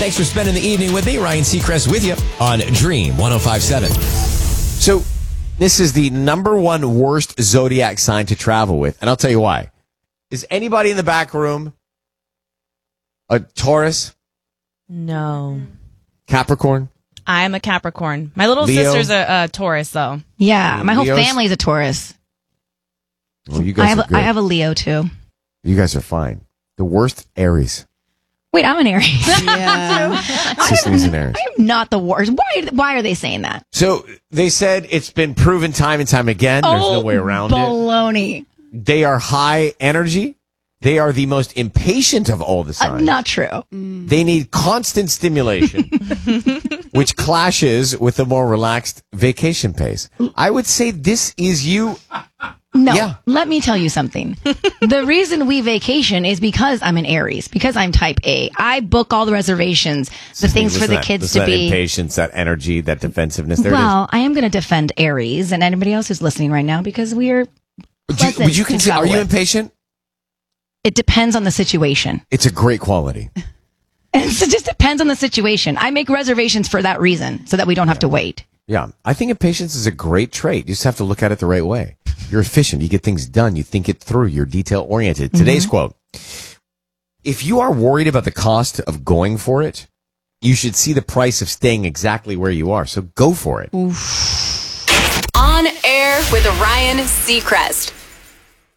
Thanks for spending the evening with me. Ryan Seacrest with you on Dream 105.7. So this is the number one worst zodiac sign to travel with. And I'll tell you why. Is anybody in the back room a Taurus? No. Capricorn? I'm a Capricorn. My little Leo? sister's a Taurus, though. Yeah, my whole Leos? family's a Taurus. Well, you guys are good. I have a Leo too. You guys are fine. The worst, Aries. Wait, I'm an Aries. Sicily's an Aries. I'm not the worst. Why are they saying that? So they said it's been proven time and time again. There's no way around it. Baloney. They are high energy. They are the most impatient of all the signs. Not true. They need constant stimulation, which clashes with a more relaxed vacation pace. I would say this is you. No, Yeah. let me tell you something. The reason we vacation is because I'm an Aries, because I'm type A. I book all the reservations, the things for the kids to that be. Impatience, that energy, that defensiveness. There Well, I am going to defend Aries and anybody else who's listening right now because we are. it is. Would you to consider? Are travel you with. impatient? It depends on the situation. It's a great quality. And it just depends on the situation. I make reservations for that reason, so that we don't have to wait. Yeah, I think impatience is a great trait. You just have to look at it the right way. You're efficient. You get things done. You think it through. You're detail oriented. Today's quote: if you are worried about the cost of going for it, you should see the price of staying exactly where you are. So go for it. On air with Ryan Seacrest.